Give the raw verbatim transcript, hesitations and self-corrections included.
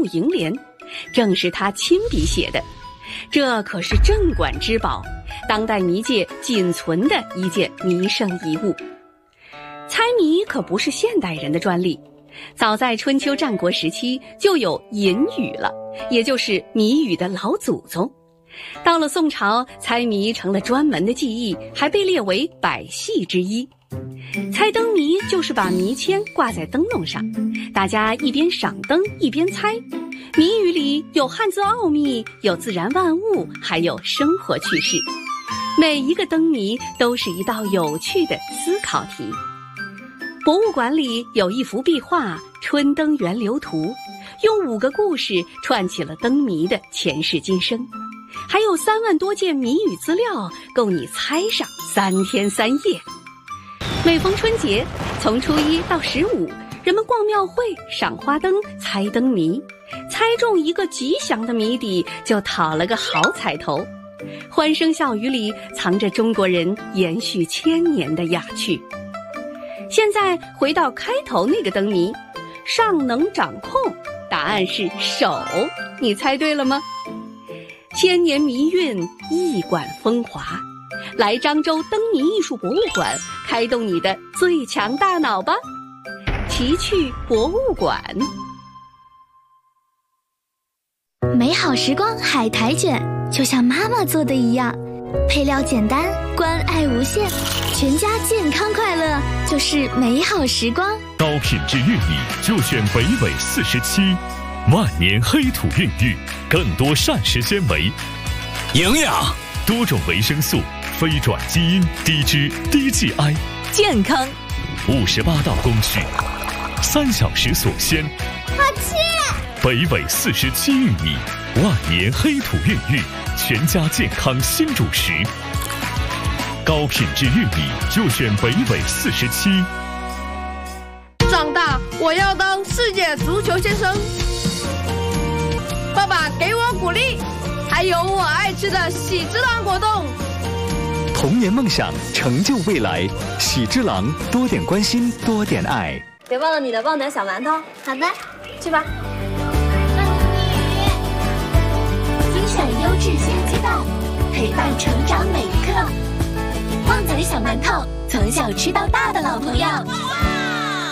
怒迎连，正是他亲笔写的。这可是镇馆之宝，当代迷界仅存的一件迷胜遗物。猜谜可不是现代人的专利，早在春秋战国时期就有隐语了，也就是谜语的老祖宗。到了宋朝，猜谜成了专门的技艺，还被列为百戏之一。猜灯谜就是把谜签挂在灯笼上，大家一边赏灯一边猜。谜语里有汉字奥秘，有自然万物，还有生活趣事。每一个灯谜都是一道有趣的思考题。博物馆里有一幅壁画《春灯源流图》，用五个故事串起了灯谜的前世今生，还有三万多件谜语资料，够你猜上三天三夜。每逢春节，从初一到十五，人们逛庙会、赏花灯、猜灯谜，猜中一个吉祥的谜底，就讨了个好彩头。欢声笑语里藏着中国人延续千年的雅趣。现在回到开头那个灯谜，上能掌控，答案是手，你猜对了吗？千年谜韵，一馆风华，来漳州灯谜艺术博物馆，开动你的最强大脑吧！奇趣博物馆。 美好时光海苔卷，就像妈妈做的一样，配料简单，关爱无限，全家健康快乐就是美好时光。 高品质玉米就选北纬四十七，万年黑土孕育，更多膳食纤维、 营养、 多种维生素、非转基因、低脂、低 G I， 健康。 五十八道工序，三小时锁鲜。 好吃！ 北纬四十七玉米，万年黑土孕育，全家健康新主食。高品质玉米就选北纬四十七。 长大我要当世界足球先生。爸爸给我鼓励，还有我爱吃的喜之郎果冻。 童年梦想，成就未来。喜之郎，多点关心，多点爱。 别忘了你的旺仔小馒头。 好的， 去吧。 精选优质咸鸡蛋，陪伴成长每一刻。旺仔小馒头，从小吃到大的老朋友。